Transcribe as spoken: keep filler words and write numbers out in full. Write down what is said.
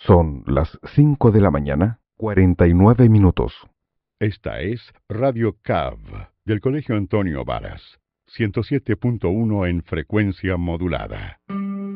Son las cinco de la mañana, cuarenta y nueve minutos. Esta es Radio C A V, del Colegio Antonio Varas, ciento siete punto uno en frecuencia modulada.